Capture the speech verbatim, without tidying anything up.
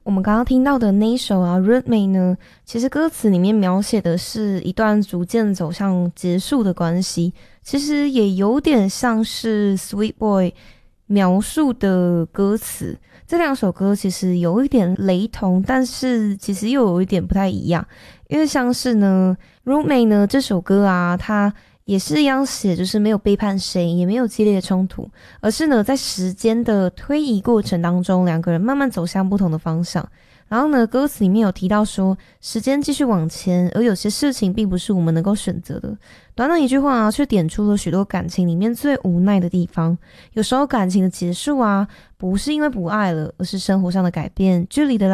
我们刚刚听到的那一首啊 Roommate 呢，其实歌词里面描写的是一段逐渐走向结束的关系，其实也有点像是 Sweet Boy 描述的歌词。这两首歌其实有一点雷同，但是其实又有一点不太一样。因为像是呢 Roommate 呢这首歌啊，它也是一样写就是没有背叛谁，也没有激烈的冲突，而是呢在时间的推移过程当中，两个人慢慢走向不同的方向。然后呢歌词里面有提到说，时间继续往前，而有些事情并不是我们能够选择的。短短一句话啊，却点出了许多感情里面最无奈的地方。有时候感情的结束啊，不是因为不爱了，而是生活上的改变，距离的